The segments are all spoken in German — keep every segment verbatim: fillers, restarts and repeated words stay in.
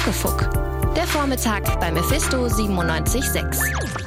Muckefuck. Der Vormittag bei Mephisto siebenundneunzig Komma sechs.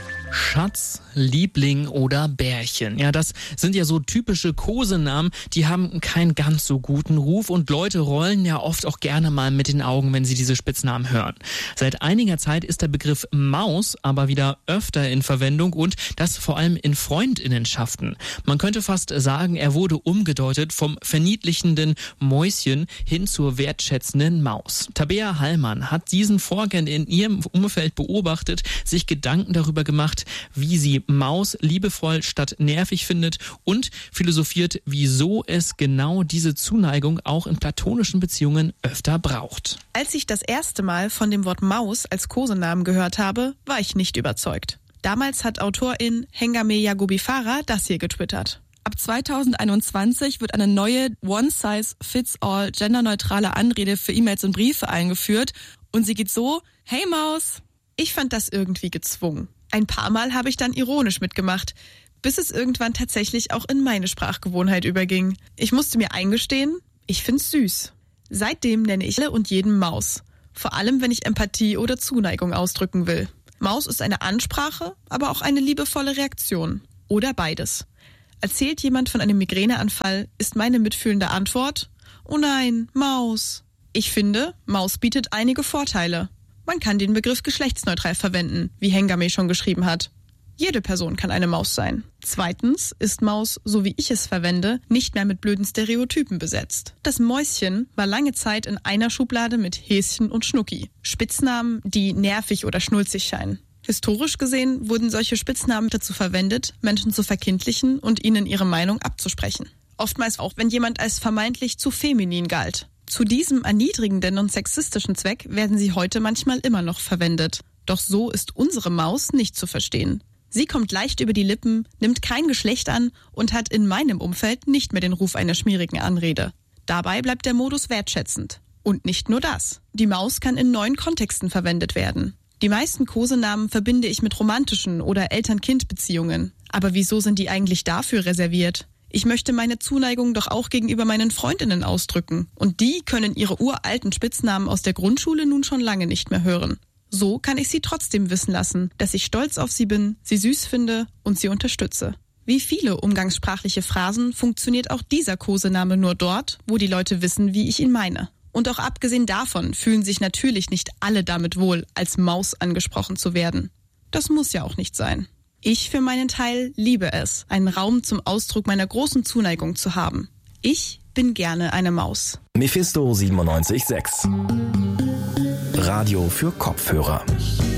Schatz, Liebling oder Bärchen. Ja, das sind ja so typische Kosenamen, die haben keinen ganz so guten Ruf und Leute rollen ja oft auch gerne mal mit den Augen, wenn sie diese Spitznamen hören. Seit einiger Zeit ist der Begriff Maus aber wieder öfter in Verwendung und das vor allem in Freundinnenschaften. Man könnte fast sagen, er wurde umgedeutet vom verniedlichenden Mäuschen hin zur wertschätzenden Maus. Tabea Hallmann hat diesen Vorgang in ihrem Umfeld beobachtet, sich Gedanken darüber gemacht, wie sie Maus liebevoll statt nervig findet und philosophiert, wieso es genau diese Zuneigung auch in platonischen Beziehungen öfter braucht. Als ich das erste Mal von dem Wort Maus als Kosenamen gehört habe, war ich nicht überzeugt. Damals hat Autorin Hengame Yagobifara das hier getwittert. Ab zweitausendeinundzwanzig wird eine neue One-Size-Fits-All genderneutrale Anrede für E-Mails und Briefe eingeführt und sie geht so: Hey Maus! Ich fand das irgendwie gezwungen. Ein paar Mal habe ich dann ironisch mitgemacht, bis es irgendwann tatsächlich auch in meine Sprachgewohnheit überging. Ich musste mir eingestehen, ich find's süß. Seitdem nenne ich alle und jeden Maus. Vor allem, wenn ich Empathie oder Zuneigung ausdrücken will. Maus ist eine Ansprache, aber auch eine liebevolle Reaktion. Oder beides. Erzählt jemand von einem Migräneanfall, ist meine mitfühlende Antwort: Oh nein, Maus. Ich finde, Maus bietet einige Vorteile. Man kann den Begriff geschlechtsneutral verwenden, wie Hengame schon geschrieben hat. Jede Person kann eine Maus sein. Zweitens ist Maus, so wie ich es verwende, nicht mehr mit blöden Stereotypen besetzt. Das Mäuschen war lange Zeit in einer Schublade mit Häschen und Schnucki. Spitznamen, die nervig oder schnulzig scheinen. Historisch gesehen wurden solche Spitznamen dazu verwendet, Menschen zu verkindlichen und ihnen ihre Meinung abzusprechen. Oftmals auch, wenn jemand als vermeintlich zu feminin galt. Zu diesem erniedrigenden und sexistischen Zweck werden sie heute manchmal immer noch verwendet. Doch so ist unsere Maus nicht zu verstehen. Sie kommt leicht über die Lippen, nimmt kein Geschlecht an und hat in meinem Umfeld nicht mehr den Ruf einer schmierigen Anrede. Dabei bleibt der Modus wertschätzend. Und nicht nur das. Die Maus kann in neuen Kontexten verwendet werden. Die meisten Kosenamen verbinde ich mit romantischen oder Eltern-Kind-Beziehungen. Aber wieso sind die eigentlich dafür reserviert? Ich möchte meine Zuneigung doch auch gegenüber meinen Freundinnen ausdrücken. Und die können ihre uralten Spitznamen aus der Grundschule nun schon lange nicht mehr hören. So kann ich sie trotzdem wissen lassen, dass ich stolz auf sie bin, sie süß finde und sie unterstütze. Wie viele umgangssprachliche Phrasen funktioniert auch dieser Kosename nur dort, wo die Leute wissen, wie ich ihn meine. Und auch abgesehen davon fühlen sich natürlich nicht alle damit wohl, als Maus angesprochen zu werden. Das muss ja auch nicht sein. Ich für meinen Teil liebe es, einen Raum zum Ausdruck meiner großen Zuneigung zu haben. Ich bin gerne eine Maus. Mephisto siebenundneunzig Komma sechs. Radio für Kopfhörer.